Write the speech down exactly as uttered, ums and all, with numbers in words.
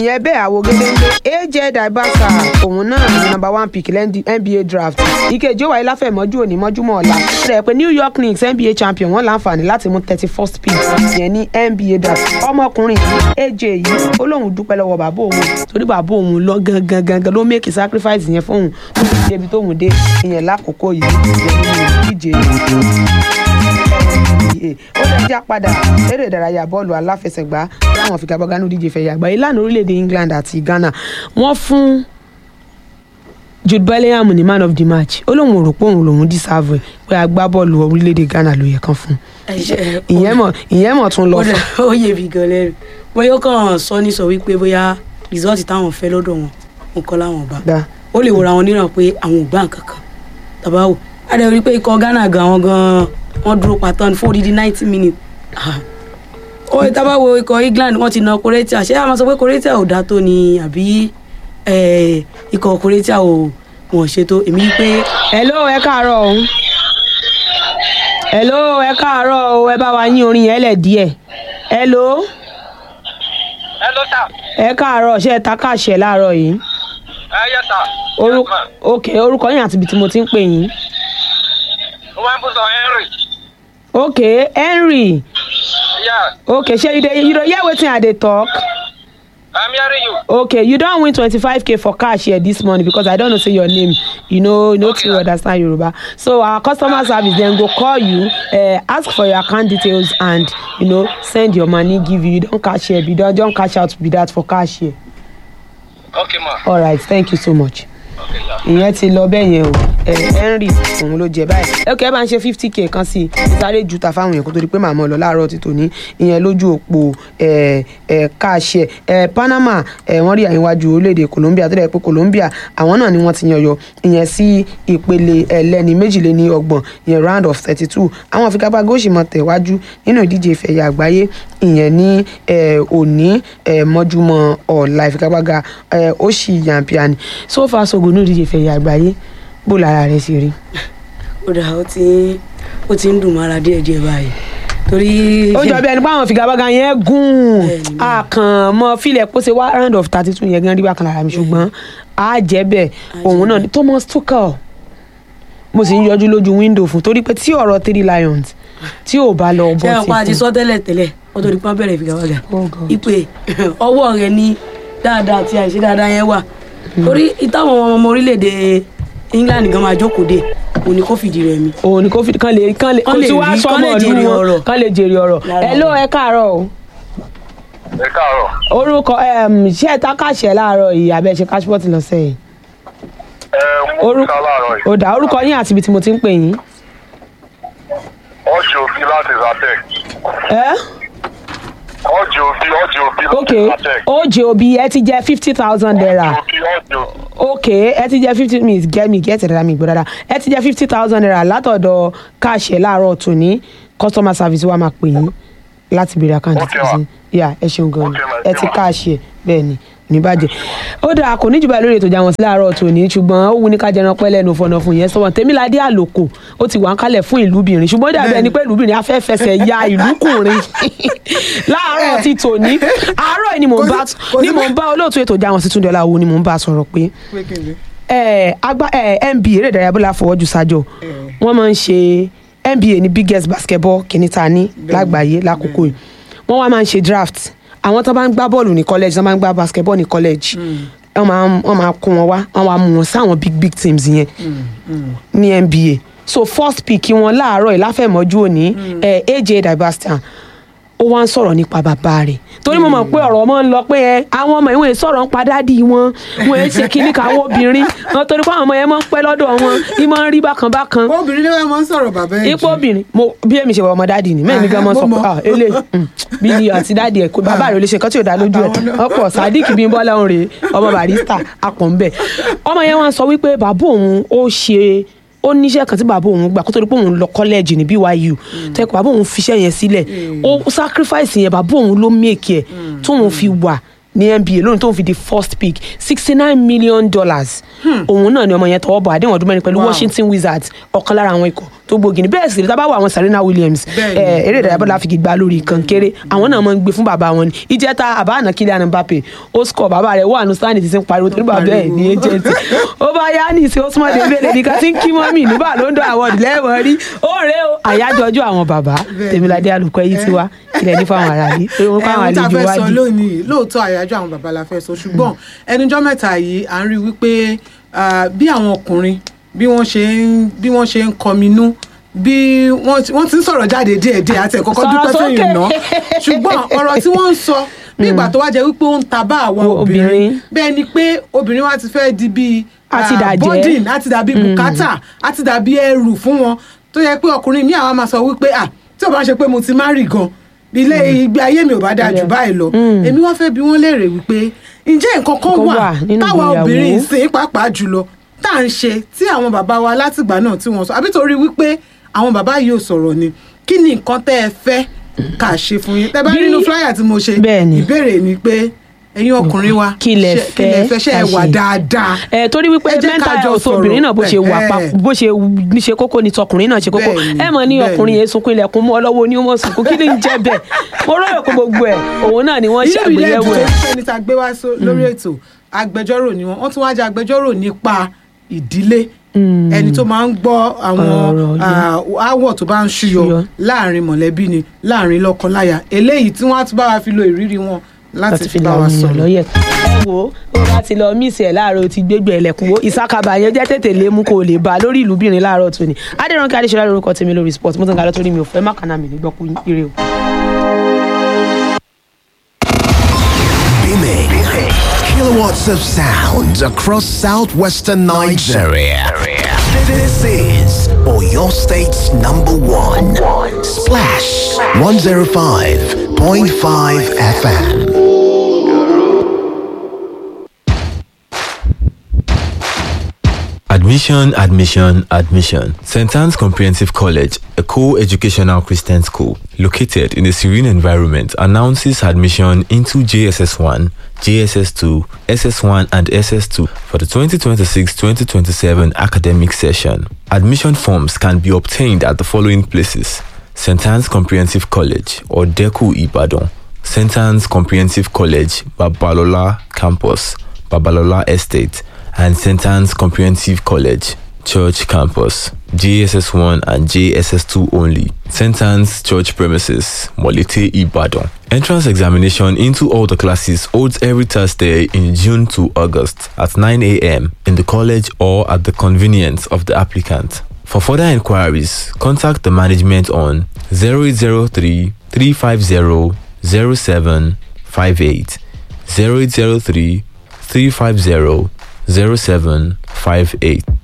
ìyẹn bẹ́ẹ̀ àwògedengbe A J Dybasa òun náà ní number one pick N B A draft ìkejì ó wáyé láfẹ̀mọ́jú òní mọ́júmọ́ ọ̀la rẹ̀ pé New York Knicks N B A champion wọ́n láǹfààní láti mú thirty first pick yẹn ní N B A draft ọmọkùnrin A J yìí ó lóun dúpẹ́ lọ́wọ́ bàbá òun torí bàbá òun lọ gangan gangan ló make sacrifice yẹn fóun tó fi débi tóun dé ìyẹn lákòókò yìí ìdíje ó lè já padà eré ìdárayá bọ́ọ̀lù aláfẹsẹ̀gbá láwọn figagbáganú díje fẹ̀yà àgbáyé lánàá orílẹ̀-èdè England àti Ghana wọ́n fún Jude Bellingham ní man of the match ó lóun rò pé òun lòun deserve pé agbábọ́ọ̀lù orílẹ̀-èdè Ghana ló yẹ kán fún ìyẹn mọ̀ ìyẹn mọ̀ tún lọ fún. ó yẹ bí gan lẹ́rù bóyá ó kàn sọ ní sọ wípé bóyá result táwọn fẹ́ lọ́dọ̀ wọn nǹkan láwọn bá ó lè wòra wọn níran pé àwọn ò gbà kankan tàbá wò á dẹ̀ rí pé ikọ̀ Ghana gan àwọn gan wọ́n dúró pàtàkì fún odidi ninety minutes ó tábà wo ikọ̀ England wọ́n ti na Croatia ṣé àwọn sọ pé Croatia ò dá tó ni àbí ikọ̀ Croatia ò wọ́n ṣètò èmi pé. hello ẹ káàárọ̀ o hello ẹ káàárọ̀ o ẹ bá wa yín orin yẹn lẹ̀ díẹ̀ hello. hello sir. ẹ káàárọ̀ ṣé ẹ ta káàṣẹ láàárọ̀ yìí. ẹ yẹ sà. orúkọ ok orúkọ yín àti ibi tí mo ti ń pè yín. wọ́n bú sọ Henry. okay Henry. yeah. okay shey you dey you dey hear wetin I dey talk. I'm hearing you. okay you don win twenty-five k for cash here this morning because I don know say your name you know no okay, too understand Yoruba so our customer service dem go call you uh, ask for your account details and you know send your money give you you don cash here you don don cash out be that for cash here. okay ma. all right thank you so much. ìyẹn ti lọ bẹ́ẹ̀ yẹn o Henry òun ló jẹ báyìí ok ẹ bá ń ṣe fifty k kan sí i sáré ju ta fáwọn èèyàn kó tó di pé màmá lọ láàárọ̀ ti tòní ìyẹn lójú òpó káàṣẹ Panama wọ́n rí àyíwájú orílẹ̀-èdè Colombia tó dẹ̀ pé Colombia àwọn náà ni wọ́n ti yànyọ ìyẹn sí ìpele ẹlẹ́ni méjìléní ọgbọ̀n ìyẹn round of thirty two àwọn àfikágbá góòsì mọ̀ tẹ̀wájú nínú ìdíje ìfẹ̀yà àgbáyé ìyẹn ní òní mọ́júmọ́ ọ̀la ìfikágbága ó sì yànpíà ni so far so good ní ìdíje ìfẹ̀yà àgbáyé bó lára rẹ̀ sì rí. ó dà ó ti ó ti ń dùn mọ́ra díẹ̀díẹ̀ báyìí torí. ó jọ bí ẹni pé àwọn figagbága yẹn gùn àkànmọ́ fílẹ̀ kó ṣe wá round of thirty two yẹn gan rí bákan lára mi ṣùgbọ́n á jẹ́ bẹ́ẹ̀ òun náà ni Thomas Tuchel mo sì ń yọjú lójú window fún torí pé tí ọ̀rọ̀ three lions tí ò bá lọ bọ́ sí fún. ṣé ọ̀pá àti sọ tẹ́lẹ̀ tẹ́lẹ̀ wọ́n tó di pọ́n bẹ̀rẹ̀ figagbága ìpè ọwọ́ rẹ̀ ní dáadáa àti àìṣe dáadáa yẹn wà torí ìtàwọn ọmọ orílẹ̀-èdè England gan máa jókòó dé òun ni kò fìdí rẹ̀ mi. òun ni kò fìdí kan lè kan lè kò tí wàá sọmọ ọdún wọn kan lè jèrè ọ̀rọ̀ hello ẹ káàárọ̀ o. ẹ káàárọ̀. orúkọ ṣé ẹ ta káàṣẹ láàárọ̀ yìí abẹ́ ṣe káṣípọ̀tì lọ́sẹ̀ yìí. ẹ mú ká láàárọ̀ yìí. ó dà orúkọ yín àti ibi tí mo ti ń pè yín. ọjọ́ òbí láti Zatec. ẹ. ọjọ́ òbí ọjọ́ òbí ok ọjọ́ òbí ẹ ti jẹ fifty thousand naira. ọjọ́ òbí ọjọ́. ok ẹ ti jẹ fifty minutes get me get it mi gbọ́ dáadáa ẹ ti jẹ fifty thousand naira látọ̀dọ̀ káàṣẹ láàárọ̀ tòní customer service wa máa pè yín láti béèrè àkáǹtì tí yà ẹ ṣeun gan ni ẹ ti káàṣẹ bẹ́ẹ̀ ni níbàjẹ́ ó dáa kò ní jù báyìí lórí ètò ìjà wọn sí láàárọ̀ tòní ṣùgbọ́n ó wù ní ká jẹran pẹ́ lẹ́nu fọ̀nà fún yẹn sọ́wọ́n Tèmiládé Àlòkò ó ti wà ń kalẹ̀ fún ìlúbìnrin ṣùgbọ́n ó dàbí ẹni pé ìlúbìnrin afẹ́fẹsẹ̀ ya ìlúkùnrin láàárọ̀ ti tòní àárọ̀ ni mò ń bá ni mò ń bá olóòtú ètò ìjà wọn sí Túndé Ọláwó ni mò ń bá sọ̀rọ̀ pé N B A eré ìdárayá bọ́lá fọwọ́jú sájọ wọ́n máa ń ṣe N B A ní biggest basketball kìnìtà ní lágbàáyé lákòókò yìí wọ́n wá máa ń ṣe draft àwọn tó bá ń gbá bọ́ọ̀lù ní college tó bá ń gbá basketball ní college wọ́n máa wọ́n máa kó wọn wá wọ́n wá mú wọn sáwọn big big teams yẹn ní N B A so first pick wọn láàárọ̀ ìláfẹ̀mọ́jú òní A J Dybasa ó wá ń sọ̀rọ̀ nípa bàbá rẹ̀ torí mo mọ̀ pé ọ̀rọ̀ ọmọ ń lọ pé ẹ àwọn ọmọ ìwọ̀n sọ̀rọ̀ ń pa dádì wọn wọn ẹ ṣe kíní ká àwọn obìnrin wọn torí pé àwọn ọmọ yẹn máa ń pẹ́ lọ́dọ̀ wọn ní máa ń rí bákan bákan. obìnrin ló máa ń sọ̀rọ̀ bàbá ẹ̀ jù. ipò obìnrin mo bí èmi ṣe wọ ọmọ dádì ni mẹ́rin gan mọ́ sọ pé ah ele bíi àti dádì ẹ̀ bàbá rẹ̀ ò lè ṣe nǹkan tí ò dá lójú ẹ̀ ọ̀pọ̀ Sadiq Bímbọ́lá òun rèé ọmọ Barrister apọ̀ ń bẹ̀ ọmọ yẹn wọ́n sọ wípé bàbá òun ó ṣe ó níṣẹ́ kan tí bàbá òun gbà kó tó di pé òun lọ kọ́lẹ́ẹ̀jì ní B Y U tó yẹ kó bàbá òun fiṣẹ́ yẹn sílẹ̀ ó sacrifice yẹn bàbá òun ló make ẹ̀ tóun fi wà ní N B A lónìí tóun fi di first pick sixty nine million dollars òun náà ni ọmọ yẹn tọwọ́ bọ̀ àdéhùn ọdún mẹ́rin pẹ̀lú Washington Wizards ọ̀kan lára àwọn ikọ̀ tó gbòógì ní bẹ́ẹ̀ sì tá bá wà àwọn Serena Williams eré ìdárayá bọ́lá fi gbà lórí kankéré àwọn náà máa ń gbé fún bàbá wọn ni ìjẹta àbáàná Kylian Mbappe ó score bàbá rẹ̀ wà ní stanley ti ti ń pariwo torí bàbá ẹ̀ ní agent ó bá yá ní ìṣe Ousmane Dembele ní ká tí ń kí mọ́mì ní Ballon d'Or award lẹ́wọ̀n rí ó rè ó àyájọ́ ọjọ́ àwọn bàbá Tèmiládé Àlùkò yìí ti wá ilẹ̀ ní fáwọn ará yìí ó ń fáwọn àlejò wádìí. lónìí lóòótọ́ àyájọ́ àwọn bàbá la fẹ́ sọ ṣùgbọ́n ẹnujọ́ mẹ́ta yìí à ń rí wípé bí àwọn ọkùnrin bí wọ́n ṣe ń bí wọ́n ṣe ń kọminú bí wọ́n ti ń sọ̀rọ̀ jáde díẹ̀díẹ̀ àti ẹ̀kọ́kọ́ dúpẹ́ fẹ́yìn náà ṣùgbọ́n ọ̀rọ̀ tí wọ́n ń sọ bí ìgbà tó wá jẹ́ wípé ó ń ta bá àwọn obìnrin bẹ́ẹ̀ ni pé obìnrin wa ti fẹ́ di bíi burden àti dàbí bùkátà àti dàbí ẹrù fún wọn tó yẹ pé ọkùnrin mi àwa máa sọ wípé à tí ò bá ṣe pé mo ti marry gan ilé ìgbé ayé mi ò bá dáa jù báyìí lọ èmi wá fẹ́ bi wọ́n léèrè wípé ǹjẹ́ nǹkan kan wà táwa obìnrin ìsìn pàápàá jùlọ tá à ń ṣe tí àwọn bàbá wa látìgbà náà tí wọ́n sọ àbí torí wípé àwọn bàbá yìí ò sọ̀rọ̀ ni kí ni nǹkan tẹ́ ẹ fẹ́ ká ṣe fún yín tẹ́ bá nínú flyer tí mo ṣe ìbéèrè ni pé ẹ̀yin ọkùnrin wa kí lẹ fẹ́ ṣe ẹ wà dáadáa. ẹ torí wípé mental health obìnrin náà bó ṣe wà pa bó ṣe níṣe kókó ni tọkùnrin náà ṣe kókó ẹ mọ̀ ní ọkùnrin yẹn sunkún ilẹ̀kùn mọ́ ọlọ́wọ́ ní ọmọ sunkún kí ni ń jẹ́ bẹ́ẹ̀ mo rọ́ọ̀yọ̀ kó gbogbo ẹ̀ òun náà ni wọ́n ṣàgbéyẹ̀wò ẹ̀. ilé ìdílé ẹni tá a gbé wá lórí ètò agbẹjọ́rò ni wọ́n wọ́n tún wá jẹ́ agbẹjọ́rò nípa ìdílé ẹni tó máa ń gbọ́ àwọn aáwọ̀ tó bá ń ṣúyọ láàrin mọ̀lẹ́bí ni láàrin lọ́kọláya eléyìí tí wọ́n á tún bá wa fi lo ìrírí wọn láti fi bá wa sọ̀rọ̀. ẹ wo ó láti lọ mísì ẹ láàárọ̀ ti gbégbé ẹlẹ́kùn wo ìsákàbà yẹn jẹ́ tètè lé mú kó lè bá lórí ìlú bìnrin láàárọ̀ tó ní Adéránkẹ́ Adéṣọlá lórúkọ tèmi lórí sport mo tún ga lọ torí mi ò fẹ́ mákànnà mi nígbọ́kú ire o. Kilowatts of sound across southwestern Nigeria. This is Oyo State's number one. Splash one oh five point five F M. Admission, admission, admission. Saint Anne's Comprehensive College, a co-educational Christian school located in a serene environment, announces admission into J S S one, J S S two, S S one and S S two for the twenty twenty-six twenty twenty-seven academic session. Admission forms can be obtained at the following places: Saint Anne's Comprehensive College or Deku Ibadan, Saint Anne's Comprehensive College, Babalola Campus, Babalola Estate, and Saint Anne's Comprehensive College, Church Campus, J S S one and J S S two only. Saint Anne's Church Premises, Molete Ibadan. Entrance examination into all the classes holds every Thursday in June to August at nine a m in the college or at the convenience of the applicant. For further inquiries, contact the management on zero eight zero three, three five zero, zero seven five eight, zero eight zero three, three five zero, zero seven five eight.